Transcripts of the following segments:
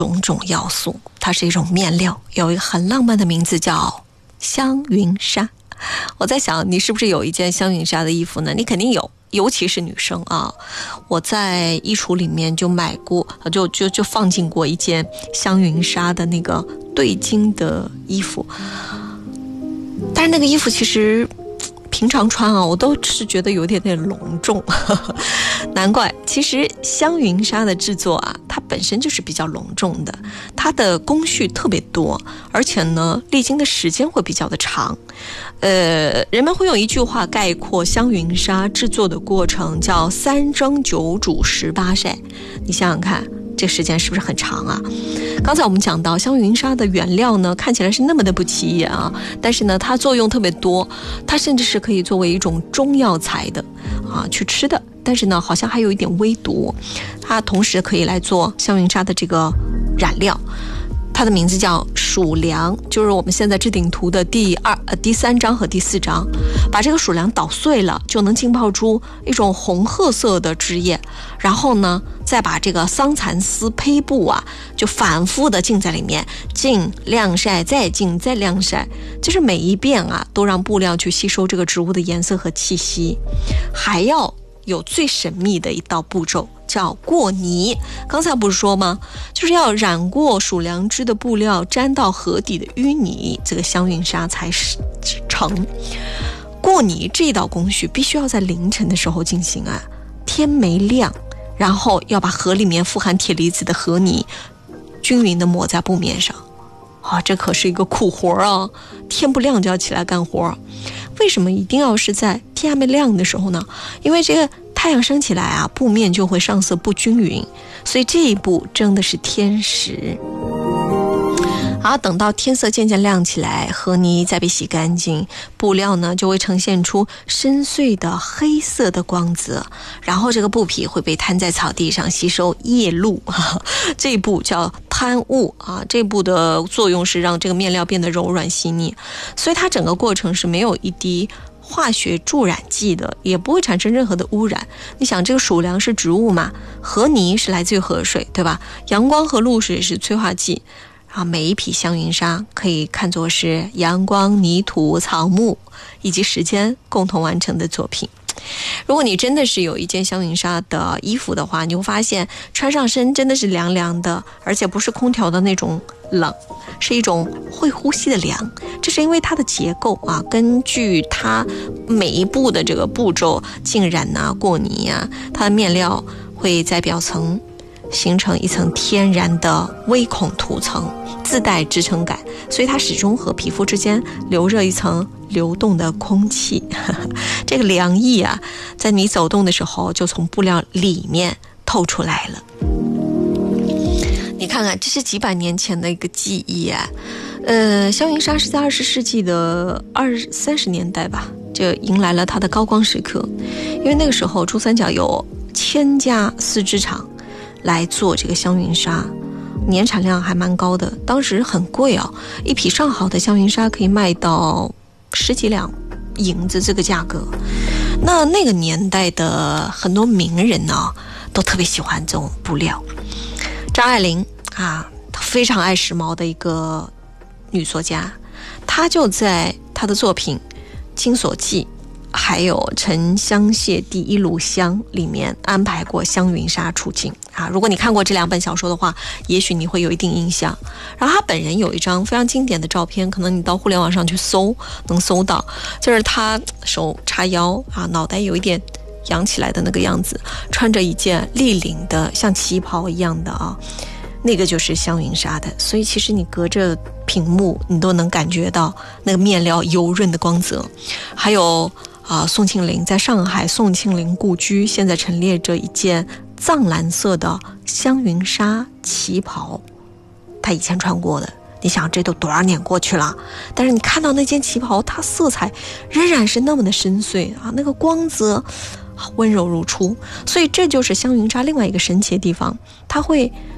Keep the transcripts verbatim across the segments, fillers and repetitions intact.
种种要素，它是一种面料，有一个很浪漫的名字叫香云纱。我在想，你是不是有一件香云纱的衣服呢？你肯定有，尤其是女生啊。我在衣橱里面就买过，就就就放进过一件香云纱的那个对襟的衣服，但是那个衣服其实平常穿啊，我都是觉得有点点隆重，难怪。其实香云纱的制作啊，它本身就是比较隆重的，它的工序特别多，而且呢，历经的时间会比较的长。呃，人们会用一句话概括香云纱制作的过程，叫三蒸九煮十八晒。你想想看，这时间是不是很长啊？刚才我们讲到香云纱的原料呢，看起来是那么的不起眼啊，但是呢，它作用特别多，它甚至是可以作为一种中药材的啊去吃的。但是呢，好像还有一点微毒，它同时可以来做香云纱的这个染料。它的名字叫鼠粮，就是我们现在置顶图的第二、呃、第三章和第四章。把这个鼠粮捣碎了，就能浸泡出一种红褐色的汁液，然后呢，再把这个桑蚕丝胚布啊，就反复的浸在里面，浸、晾晒、再浸、再晾晒，就是每一遍啊，都让布料去吸收这个植物的颜色和气息。还要有最神秘的一道步骤，叫过泥。刚才不是说吗？就是要染过鼠粮汁的布料沾到河底的淤泥，这个香云纱才成。过泥这一道工序必须要在凌晨的时候进行啊，天没亮，然后要把河里面富含铁离子的河泥均匀的抹在布面上。啊，这可是一个苦活啊！天不亮就要起来干活。为什么一定要是在天还没亮的时候呢？因为这个太阳升起来啊，布面就会上色不均匀，所以这一步蒸的是天时。好，等到天色渐渐亮起来，河泥再被洗干净，布料呢就会呈现出深邃的黑色的光泽，然后这个布匹会被摊在草地上吸收夜露，这一步叫摊雾啊，这步的作用是让这个面料变得柔软细腻，所以它整个过程是没有一滴化学助染剂的，也不会产生任何的污染。你想，这个鼠粮是植物嘛，河泥是来自于河水，对吧？阳光和露水是催化剂啊，每一匹香云纱可以看作是阳光、泥土、草木以及时间共同完成的作品。如果你真的是有一件香云纱的衣服的话，你会发现穿上身真的是凉凉的，而且不是空调的那种冷，是一种会呼吸的凉。这是因为它的结构啊，根据它每一步的这个步骤，浸染啊、过泥啊，它的面料会在表层形成一层天然的微孔涂层，自带支撑感，所以它始终和皮肤之间留着一层流动的空气。这个凉意啊，在你走动的时候就从布料里面透出来了。你看看，这是几百年前的一个记忆啊。呃，香云纱是在二十世纪的二三十年代吧，就迎来了它的高光时刻。因为那个时候珠三角有千家丝织厂来做这个香云纱，年产量还蛮高的，当时很贵啊，一匹上好的香云纱可以卖到十几两银子这个价格。那那个年代的很多名人呢，都特别喜欢这种布料。张爱玲啊，她非常爱时髦的一个女作家，她就在她的作品《金锁记》还有《沉香屑第一炉香》里面安排过香云纱出镜啊。如果你看过这两本小说的话，也许你会有一定印象。然后他本人有一张非常经典的照片，可能你到互联网上去搜能搜到，就是他手叉腰啊，脑袋有一点扬起来的那个样子，穿着一件立领的像旗袍一样的啊，那个就是香云纱的。所以其实你隔着屏幕你都能感觉到那个面料油润的光泽。还有啊，宋庆龄在上海宋庆龄故居现在陈列着一件藏蓝色的香云纱旗袍，他以前穿过的。你想这都多少年过去了，但是你看到那件旗袍，它色彩仍然是那么的深邃啊，那个光泽温柔如初。所以这就是香云纱另外一个神奇的地方，它会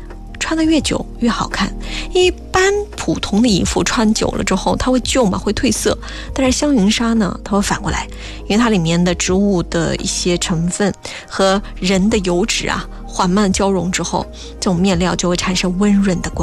穿得越久越好看。一般普通的衣服穿久了之后它会旧嘛，会褪色，但是香云纱呢它会反过来，因为它里面的植物的一些成分和人的油脂啊缓慢交融之后，这种面料就会产生温润的光